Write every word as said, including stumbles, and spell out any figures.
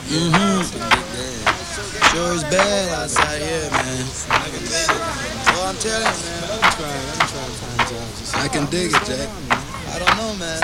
Mm-hmm. Sure is bad outside here, man. Oh, I'm telling you, man. I can dig it, Jack. I don't know, man.